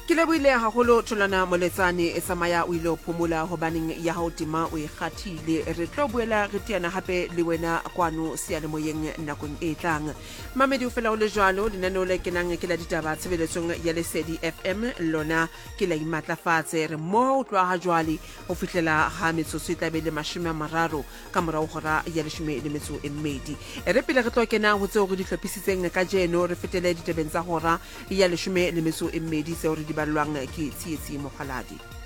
Ke lebohile haholo Tholwana Moletsane e samaya o ile o phomola hobaneng ya hao tima o e kgathile. Re tlo boela re tiana hape le wena kwano seyalemoyeng nakong e tlang. Mamedi o fela o le jwalo lenaneo le kenang ke la ditaba tshebeletsong ya Lesedi FM lona ke la imatlafatse re mo o tloa ha jwale ho fihlela ha metsotso e tla be le 30 ka morao hora ya 12. Re pele re tlo kena ho tseo re di hlophisitseng ka jeno re fetele ditabeng tsa hora ya 12 tseo re di balwang ke Tsietsi Mokgaladi.